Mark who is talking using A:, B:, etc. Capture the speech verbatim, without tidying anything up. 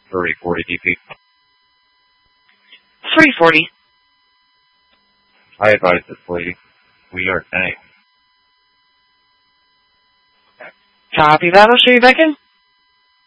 A: three forty D P.
B: three forty.
A: I advise this lady. We are tank.
B: Copy that. I'll show you back in.